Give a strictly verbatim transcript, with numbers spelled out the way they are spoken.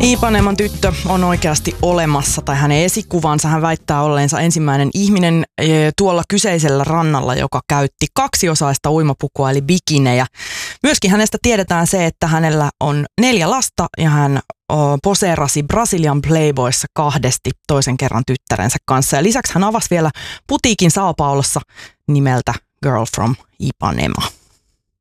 Ipaneman tyttö on oikeasti olemassa, tai hänen esikuvansa. Hän väittää olleensa ensimmäinen ihminen tuolla kyseisellä rannalla, joka käytti kaksiosaista uimapukua eli bikinejä. Myöskin hänestä tiedetään se, että hänellä on neljä lasta ja hän poseerasi Brasilian Playboyssa kahdesti toisen kerran tyttärensä kanssa. Ja lisäksi hän avasi vielä putiikin Sao Paulossa nimeltä Girl from Ipanema.